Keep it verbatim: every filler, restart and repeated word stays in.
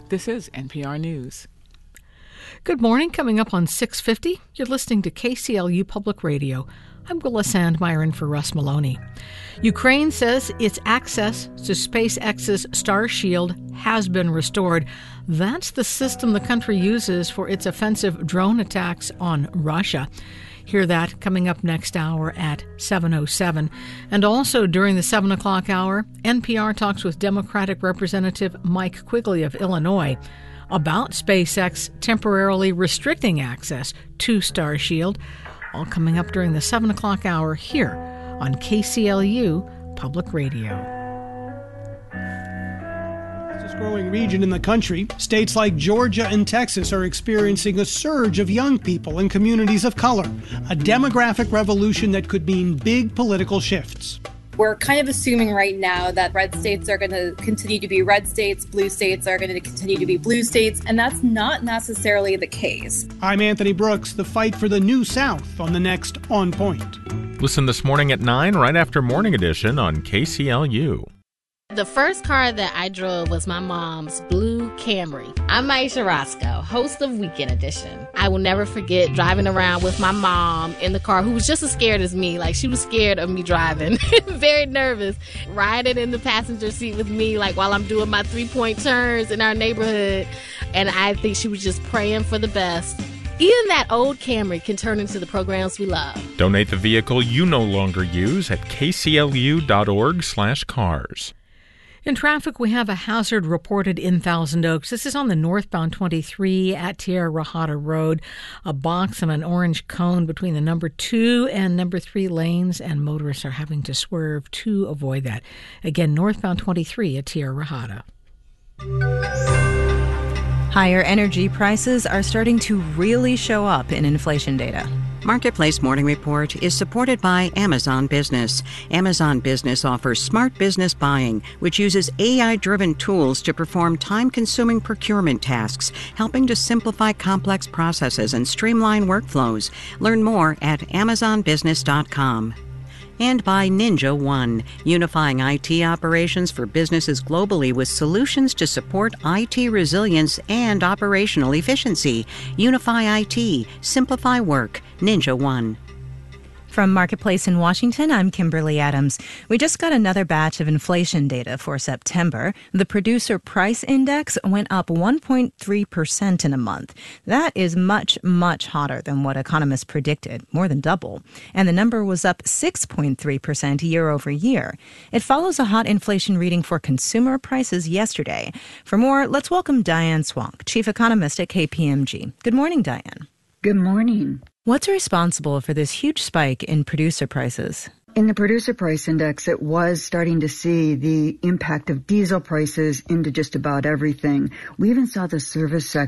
This is N P R News. Good morning. Coming up on six fifty, you're listening to K C L U Public Radio. I'm Willa Sandmeyer in for Russ Maloney. Ukraine says its access to SpaceX's Starshield has been restored. That's the system the country uses for its offensive drone attacks on Russia. Hear that coming up next hour at seven oh seven. And also during the seven o'clock hour, N P R talks with Democratic Representative Mike Quigley of Illinois about SpaceX temporarily restricting access to Starshield. All coming up during the seven o'clock hour here on K C L U Public Radio. Growing region in the country, states like Georgia and Texas are experiencing a surge of young people in communities of color, a demographic revolution that could mean big political shifts. We're kind of assuming right now that red states are going to continue to be red states, blue states are going to continue to be blue states, and that's not necessarily the case. I'm Anthony Brooks. The fight for the New South on the next On Point. Listen this morning at nine, right after Morning Edition on K C L U. The first car that I drove was my mom's blue Camry. I'm Aisha Roscoe, host of Weekend Edition. I will never forget driving around with my mom in the car, who was just as scared as me. Like, she was scared of me driving, very nervous, riding in the passenger seat with me, like while I'm doing my three-point turns in our neighborhood. And I think she was just praying for the best. Even that old Camry can turn into the programs we love. Donate the vehicle you no longer use at kclu.org slash cars. In traffic, we have a hazard reported in Thousand Oaks. This is on the northbound twenty-three at Tierra Rajada Road. A box and an orange cone between the number two and number three lanes, and motorists are having to swerve to avoid that. Again, northbound twenty-three at Tierra Rajada. Higher energy prices are starting to really show up in inflation data. Marketplace Morning Report is supported by Amazon Business. Amazon Business offers smart business buying, which uses A I-driven tools to perform time-consuming procurement tasks, helping to simplify complex processes and streamline workflows. Learn more at amazon business dot com. And by Ninja One, unifying I T operations for businesses globally with solutions to support I T resilience and operational efficiency. Unify I T, simplify work. Ninja One. From Marketplace in Washington, I'm Kimberly Adams. We just got another batch of inflation data for September. The Producer Price Index went up one point three percent in a month. That is much, much hotter than what economists predicted, more than double. And the number was up six point three percent year over year. It follows a hot inflation reading for consumer prices yesterday. For more, let's welcome Diane Swonk, Chief Economist at K P M G. Good morning, Diane. Good morning. What's responsible for this huge spike in producer prices? In the Producer Price Index, it was starting to see the impact of diesel prices into just about everything. We even saw the service sector